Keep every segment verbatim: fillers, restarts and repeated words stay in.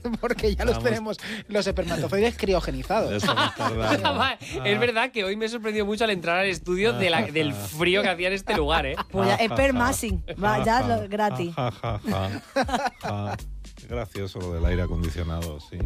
porque ya los Vamos. tenemos los espermatozoides criogenizados. Es verdad que hoy me sorprendió mucho al entrar al estudio de la- del frío que hacía en este lugar, ¿eh? Pues ya, espermacing, va ya lo- gratis. Ja, ja, ja, ja. Gracioso lo del aire acondicionado, sí.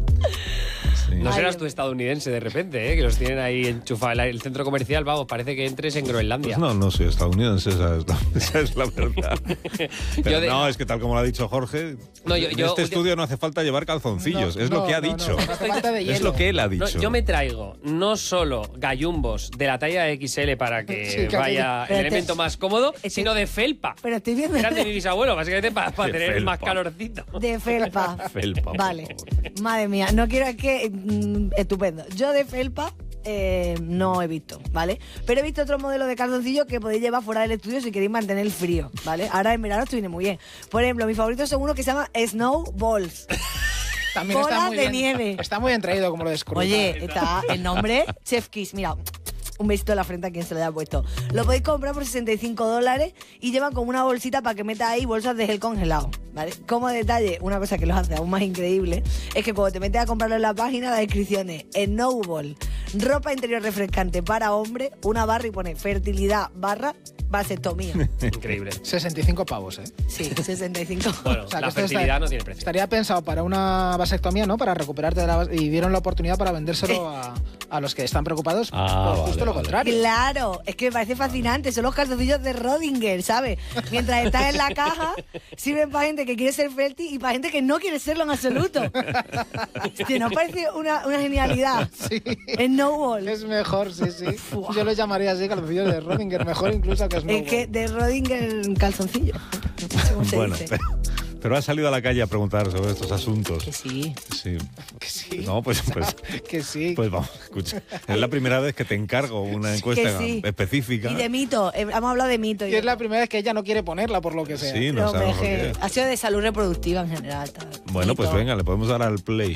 Sí. No Ay, serás Dios tú mío. estadounidense de repente, ¿eh? Que los tienen ahí enchufados. El, el centro comercial, vamos, parece que entres en Groenlandia. Pues no, no soy estadounidense, esa es la, esa es la verdad. Pero Yo de- no, es que tal como lo ha dicho Jorge, No, yo- en yo- este yo- estudio no hace falta llevar calzoncillos, No, es no, lo que ha no, dicho. no, no hace falta de Es hielo. lo que él ha No, dicho. yo me traigo no solo gallumbos de la talla equis ele para que Sí, que vaya aquello- el elemento más cómodo, Este- sino de felpa. Pero estoy viendo Eran de mi bisabuelo, básicamente para De tener felpa. más calorcito. de felpa. Felpa, por Vale, favor. madre mía, no quiero es que mm, estupendo. Yo de felpa eh, no he visto, ¿vale? Pero he visto otro modelo de calzoncillos que podéis llevar fuera del estudio si queréis mantener el frío, ¿vale? Ahora en verano esto viene muy bien. Por ejemplo, mis favoritos son uno que se llama Snow Balls. También está Bola muy de bien. nieve. Está muy bien traído como lo descubrí. Oye, está el nombre Chef Kiss, mira. Un besito en la frente a quien se lo haya puesto. Lo podéis comprar por sesenta y cinco dólares y llevan como una bolsita para que meta ahí bolsas de gel congelado, ¿vale? Como detalle, una cosa que los hace aún más increíble es que cuando te metes a comprarlo en la página, la descripción es Snowball, ropa interior refrescante para hombre, una barra y pone fertilidad barra vasectomía. Increíble. sesenta y cinco pavos, ¿eh? Sí, sesenta y cinco. Bueno, O sea, que la esto fertilidad está- no tiene precio. Estaría pensado para una vasectomía, ¿no? Para recuperarte de la vas- y vieron la oportunidad para vendérselo a, a los que están preocupados Ah, por justo vale, lo vale. contrario. Claro, es que me parece fascinante. Son los calzoncillos de Rodinger, ¿sabes? Mientras estás en la caja, sirven para gente que quiere ser fértil y para gente que no quiere serlo en absoluto. Hostia, ¿no parece una, una genialidad? Sí. Snowball. Es mejor, sí, sí. Yo lo llamaría así, calzoncillo de Rodinger, mejor incluso que Snowball. Es que de Rodinger calzoncillo. Según se Bueno, dice. pero has salido a la calle a preguntar sobre estos asuntos. Que sí. Sí. Que sí. No, pues, pues, Que sí. pues vamos, escucha. Es la primera vez que te encargo una encuesta Que sí. específica. Y de mito. eh, Hemos hablado de mito. Y es la primera vez que ella no quiere ponerla, por lo que sea. Sí, Pero, no hombre, sabemos por que qué. ha sido de salud reproductiva en general. tal. Bueno, pues Mito. venga, le podemos dar al play.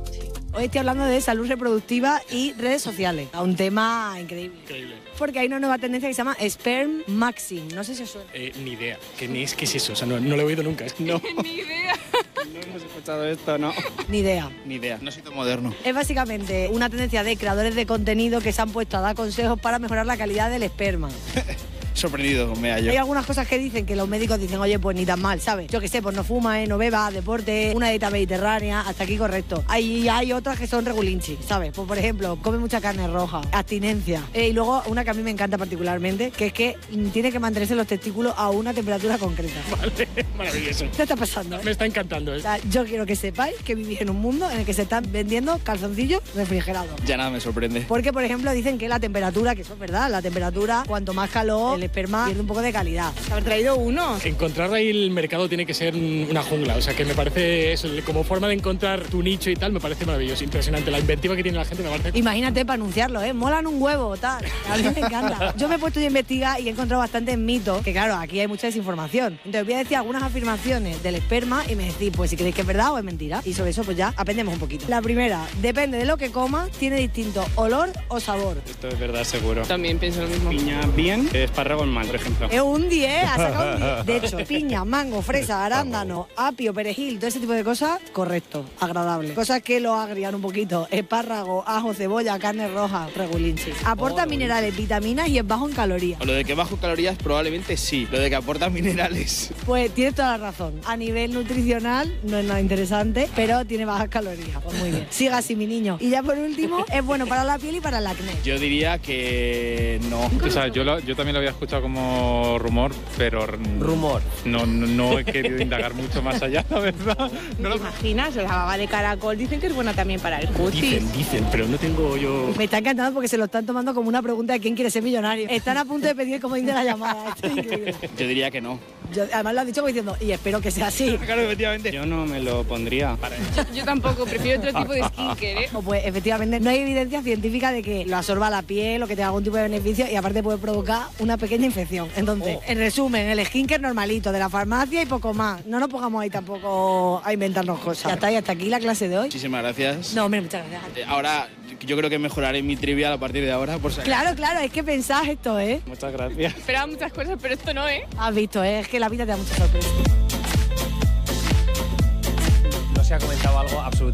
Hoy estoy hablando de salud reproductiva y redes sociales. A un tema increíble. Increíble. Porque hay una nueva tendencia que se llama Sperm Maxing. No sé si os suena. Eh, ni idea. ¿Qué, ni es, ¿Qué es eso? O sea, no, no lo he oído nunca. Es que no. Ni idea. No hemos escuchado esto, ¿no? Ni idea. Ni idea. No soy tan moderno. Es básicamente una tendencia de creadores de contenido que se han puesto a dar consejos para mejorar la calidad del esperma. Sorprendido me hallo. Hay algunas cosas que dicen que los médicos dicen, oye, pues ni tan mal, ¿sabes? Yo qué sé, pues no fumas, no bebas, deporte, una dieta mediterránea, hasta aquí correcto. Hay, hay otras que son regulinchi, ¿sabes? Pues por ejemplo, come mucha carne roja, abstinencia. Eh, y luego una que a mí me encanta particularmente, que es que mm, tiene que mantenerse los testículos a una temperatura concreta. Vale, maravilloso. ¿Qué está pasando? eh? Me está encantando. O ¿eh? sea, yo quiero que sepáis que vivís en un mundo en el que se están vendiendo calzoncillos refrigerados. Ya nada me sorprende. Porque, por ejemplo, dicen que la temperatura, que eso es verdad, la temperatura, cuanto más calor, el esperma pierde un poco de calidad. Haber traído uno. Encontrar ahí el mercado tiene que ser una jungla. O sea, que me parece eso, como forma de encontrar tu nicho y tal, me parece maravilloso, impresionante. La inventiva que tiene la gente me parece... Imagínate para anunciarlo, ¿eh? Molan un huevo, tal. A mí me encanta. Yo me he puesto a investigar y he encontrado bastantes mitos, que claro, aquí hay mucha desinformación. Entonces voy a decir algunas afirmaciones del esperma y me decís, pues si creéis que es verdad o es mentira. Y sobre eso pues ya aprendemos un poquito. La primera, depende de lo que comas, tiene distinto olor o sabor. Esto es verdad, seguro. También pienso lo mismo. Piña bien, espárrago mal, por ejemplo. Es un diez, ha sacado un diez. De hecho, piña, mango, fresa, arándano, apio, perejil, todo ese tipo de cosas, correcto, agradable. Cosas que lo agrian un poquito, espárrago, ajo, cebolla, carne roja, regulinchi. Aporta minerales, vitaminas y es bajo en calorías. Lo de que bajo calorías probablemente sí, lo de que aporta minerales. Pues tienes toda la razón. A nivel nutricional no es nada interesante, pero tiene bajas calorías. Pues muy bien. Siga así, mi niño. Y ya por último, es bueno para la piel y para el acné. Yo diría que no. O sea, yo, lo- yo también lo había escuchado como rumor, pero Rumor. no, no, no he querido indagar mucho más allá, la verdad. No ¿Te lo- imaginas? La baba de caracol dicen que es buena también para el cutis. Dicen, dicen, pero no tengo yo... Me está encantando porque se lo están tomando como una pregunta de quién quiere ser millonario. Están a punto de pedir el comodín de la llamada. Esto es increíble. Yo diría que no. Yo, además lo has dicho como diciendo, y espero que sea así. Claro, efectivamente. Yo no me lo pondría. Yo tampoco, prefiero otro tipo de skincare, ¿eh? O pues efectivamente no hay evidencia científica de que lo absorba la piel o que tenga algún tipo de beneficio y aparte puede provocar una pequeña infección. Entonces, en resumen, el skincare normalito de la farmacia y poco más. No nos pongamos ahí tampoco a inventarnos cosas. Ya está, y hasta aquí la clase de hoy. Muchísimas gracias. No, hombre, muchas gracias. Eh, Ahora, yo creo que mejoraré mi trivial a partir de ahora, por si acaso. Claro, claro, es que pensás esto, ¿eh? Muchas gracias. Esperaba muchas cosas, pero esto no, ¿eh? Has visto, ¿eh? Es que la vida te da muchas sorpresas. No se ha comentado algo absolutamente